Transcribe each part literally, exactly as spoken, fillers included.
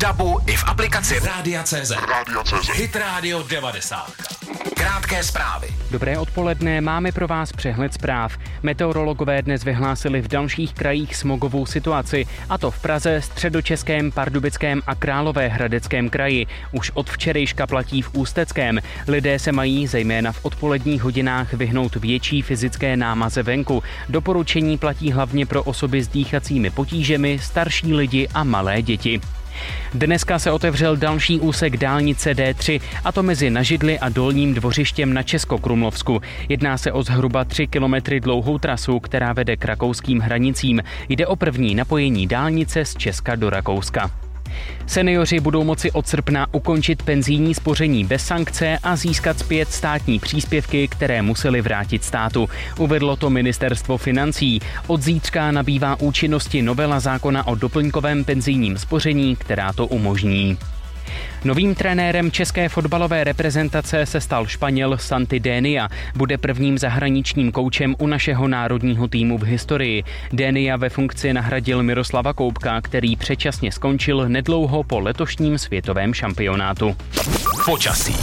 dabu i v aplikaci Rádia tečka cé zet. Hit Radio devadesát. Krátké zprávy. Dobré odpoledne, máme pro vás přehled zpráv. Meteorologové dnes vyhlásili v dalších krajích smogovou situaci, a to v Praze, Středočeském, Pardubickém a Královéhradeckém kraji. Už od včerejška platí v Ústeckém. Lidé se mají zejména v odpoledních hodinách vyhnout větší fyzické námaze venku. Doporučení platí hlavně pro osoby s dýchacími potížemi, starší lidi a malé děti. Dneska se otevřel další úsek dálnice D tři, a to mezi Nažidly a Dolním Dvořištěm na Českokrumlovsku. Jedná se o zhruba tři kilometry dlouhou trasu, která vede k rakouským hranicím. Jde o první napojení dálnice z Česka do Rakouska. Seniori budou moci od srpna ukončit penzijní spoření bez sankce a získat zpět státní příspěvky, které museli vrátit státu. Uvedlo to ministerstvo financí. Od zítřka nabývá účinnosti novela zákona o doplňkovém penzijním spoření, která to umožní. Novým trenérem české fotbalové reprezentace se stal Španěl Santi Dénia. Bude prvním zahraničním koučem u našeho národního týmu v historii. Dénia ve funkci nahradil Miroslava Koubka, který předčasně skončil nedlouho po letošním světovém šampionátu. Počasí.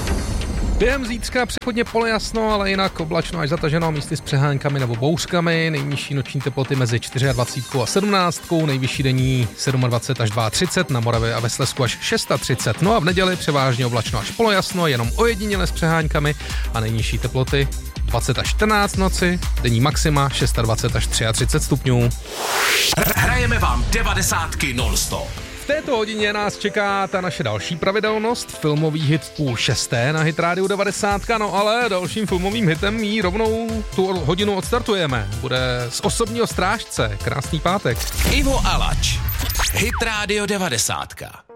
Během zítřka přechodně polojasno, ale jinak oblačno až zataženo, místy s přehánkami nebo bouřkami. Nejnižší noční teploty mezi dvacet čtyři a sedmnáct, nejvyšší denní dvacet sedm až třicet dva, na Moravě a ve Slezsku až třicet šest. No a v neděli převážně oblačno až polojasno, jenom ojediněle s přehánkami a nejnižší teploty dvacet až čtrnáct noci, denní maxima dvacet šest až třicet tři stupňů. Hrajeme vám devadesátky non-stop. V této hodině nás čeká ta naše další pravidelnost, filmový hit v půl šesté na Hit Radio devadesát, no ale dalším filmovým hitem jí rovnou tu hodinu odstartujeme. Bude z Osobního strážce. Krásný pátek. Ivo Alač. Hit Radio devadesát.